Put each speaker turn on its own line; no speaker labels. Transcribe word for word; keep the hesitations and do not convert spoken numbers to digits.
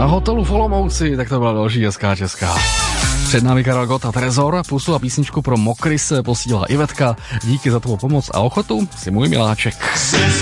Na hotelu v Olomouci, tak to byla další hezká česká. Před námi Karel Gott a Trezor, pusu a písničku pro Mokrys posílá Ivetka. Díky za tvou pomoc a ochotu, si můj miláček.